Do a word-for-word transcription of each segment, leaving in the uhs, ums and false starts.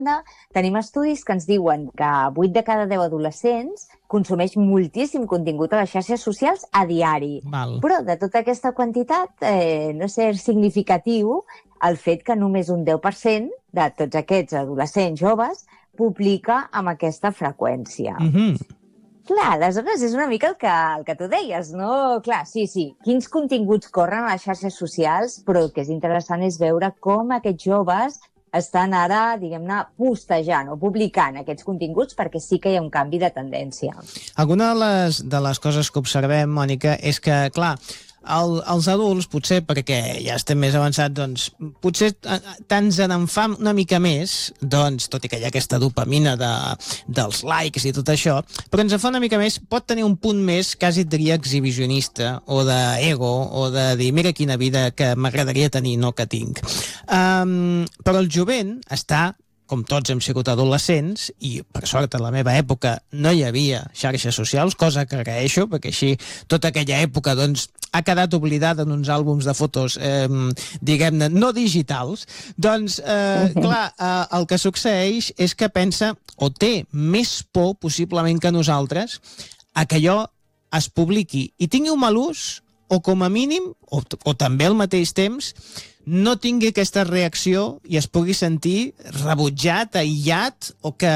tenim estudis que ens diuen que vuit de cada deu adolescents consumeix moltíssim contingut a les xarxes socials a diari. Val. Però de tota aquesta quantitat, eh, no sé, és significatiu el fet que només un deu per cent de tots aquests adolescents joves publica amb aquesta freqüència. Mhm. Clar, aleshores és una mica el que, el que tu deies, no? Clar, sí, sí, quins continguts corren a les xarxes socials, però el que és interessant és veure com aquests joves estan ara, diguem-ne, postejant o publicant aquests continguts perquè sí que hi ha un canvi de tendència. Alguna de les, de les coses que observem, Mònica, és que, clar, el, els adults, potser perquè ja estem més avançats, doncs, potser tants en fa una mica més, doncs, tot i que hi ha aquesta dopamina de, dels likes i tot això, però ens en fa una mica més, pot tenir un punt més, quasi et diria exhibicionista, o d'ego, o de dir, mira quina vida que m'agradaria tenir, no que tinc. Um, però el jovent està, com tots hem sigut adolescents, i per sort a la meva època no hi havia xarxes socials, cosa que agraeixo, perquè així tota aquella època doncs, ha quedat oblidada en uns àlbums de fotos, eh, diguem-ne, no digitals. Doncs, eh, clar, eh, el que succeeix és que pensa, o té més por, possiblement, que nosaltres, a que allò es publiqui i tingui un mal ús, o com a mínim, o, o també al mateix temps, no tingui aquesta reacció i es pugui sentir rebutjat, aïllat, o que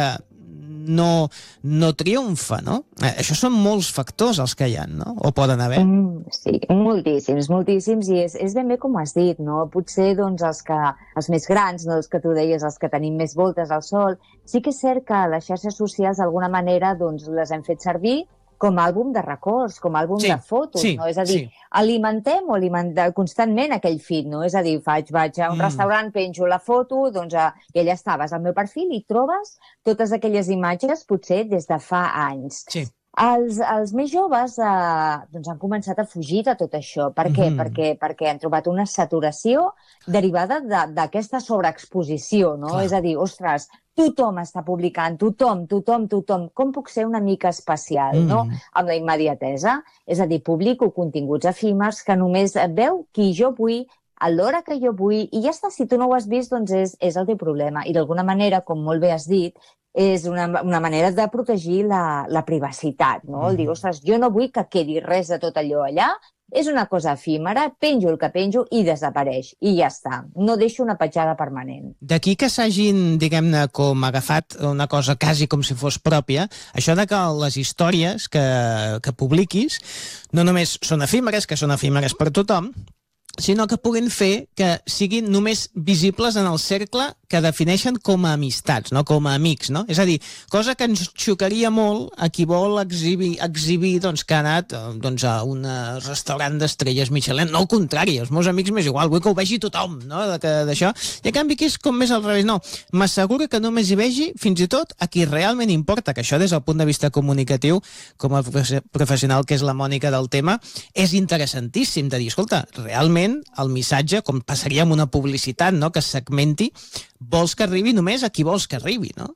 no, no triomfa, no? Eh, això són molts factors els que hi ha, no? O poden haver. Mm, sí, moltíssims, moltíssims, i és, és ben bé com has dit, no? Potser, doncs, els, que, els més grans, no? Els que tu deies, els que tenim més voltes al sol, sí que és cert que les xarxes socials, d'alguna manera, doncs, les hem fet servir com a àlbum de records, com a àlbum sí, de fotos, sí, no? És a dir, sí. alimentem o alimentem constantment aquell feed, no? És a dir, faig, vaig a un mm. restaurant, penjo la foto, doncs a, i allà estaves al meu perfil i trobes totes aquelles imatges, potser des de fa anys. Sí. Els, els més joves eh, doncs han començat a fugir de tot això. Per què? Mhm. Perquè, perquè han trobat una saturació derivada de- d'aquesta sobreexposició, no? Clar. És a dir, ostres, tothom està publicant, tothom, tothom, tothom. Com puc ser una mica especial, Mm. no? Amb la immediatesa. És a dir, publico continguts efímers que només veu qui jo vull, a l'hora que jo vull, i ja està, si tu no ho has vist, doncs és, és el teu problema. I d'alguna manera, com molt bé has dit, és una, una manera de protegir la, la privacitat, no? El dir, ostres, jo no vull que quedi res de tot allò allà, és una cosa efímera, penjo el que penjo i desapareix, i ja està. No deixo una petjada permanent. D'aquí que s'hagin, diguem-ne, com agafat una cosa quasi com si fos pròpia, això de que les històries que, que publiquis no només són efímeres, que són efímeres per tothom, sinó que puguin fer que siguin només visibles en el cercle que defineixen com a amistats, no? Com a amics, no? És a dir, cosa que ens xocaria molt a qui vol exhibir, exhibir doncs, que ha anat doncs, a un restaurant d'estrelles Michelin. No, al contrari, els meus amics m'és igual, vull que ho vegi tothom, no? D'això. I a canvi aquí és com més al revés, no. M'asseguro que només hi vegi, fins i tot, a qui realment importa, que això des del punt de vista comunicatiu, com a professional que és la Mònica del tema, és interessantíssim de dir, escolta, realment el missatge, com passaria amb una publicitat, no? Que es segmenti, vols que arribi només a qui vols que arribi, no?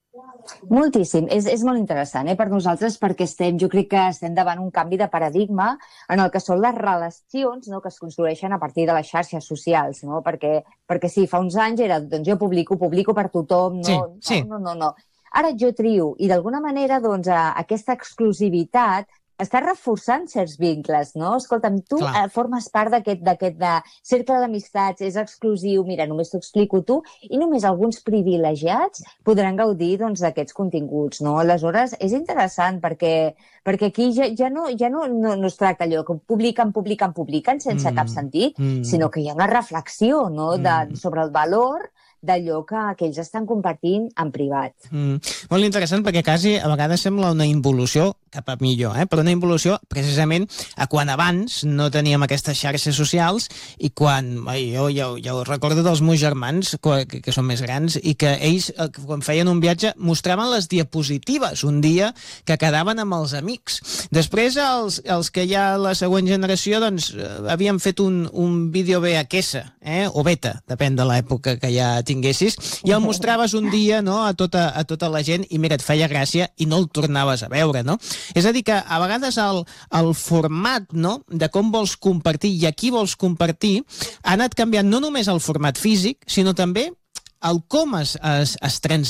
Moltíssim. És, és molt interessant eh, per nosaltres perquè estem, jo crec que estem davant un canvi de paradigma en el que són les relacions, no, que es construeixen a partir de les xarxes socials, no? Perquè, perquè sí, fa uns anys era, doncs jo publico, publico per tothom, no, Sí, sí. no, no, no, no. Ara jo trio, i d'alguna manera doncs, a, aquesta exclusivitat està reforçant certs vincles, no? Escolta'm, tu eh, formes part d'aquest d'aquest de cercle d'amistats, és exclusiu, mira, només t'ho explico tu, i només alguns privilegiats podran gaudir doncs, d'aquests continguts, no? Aleshores, és interessant perquè, perquè aquí ja, ja, no, ja no, no, no es tracta allò que publiquen, publiquen, publiquen sense Mm, cap sentit, mm. sinó que hi ha una reflexió, no?, de, Mm. sobre el valor d'allò que, que ells estan compartint en privat. Mm. Molt interessant perquè quasi a vegades sembla una involució cap a millor, eh? Però una involució precisament a quan abans no teníem aquestes xarxes socials i quan, ai, jo ja, ja ho recordo dels meus germans que, que són més grans i que ells quan feien un viatge mostraven les diapositives un dia que quedaven amb els amics. Després els, els que ja la següent generació doncs havien fet un, un vídeo V H S, eh? O beta, depèn de l'època que ja tinguessis, i el mostraves un dia, no, a tota, a tota la gent i mira, et feia gràcia i no el tornaves a veure, no? És a dir que a vegades el, el format, no, de com vols compartir i a qui vols compartir ha anat canviant no només el format físic, sinó també el com es, es, es transmet